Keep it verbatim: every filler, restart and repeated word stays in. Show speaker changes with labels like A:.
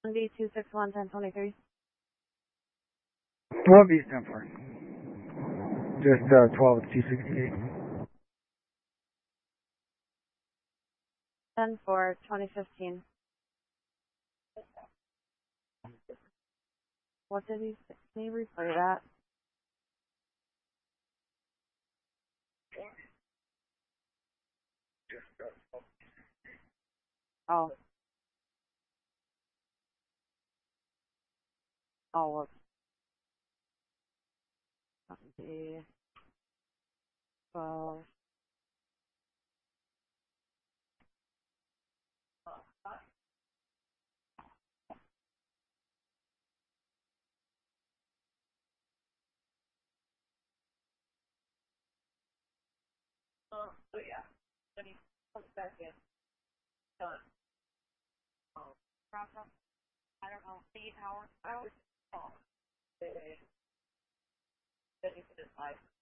A: B two six one ten twenty three.
B: What B stand for? Just uh, twelve two sixty eight.
A: ten for twenty fifteen. What did he say? Can you replay that? Oh. Oh, whoops. The twelve. Oh, yeah. When he comes back in, done. Oh, I don't know, eight hours. I was, oh, they, they, they, they,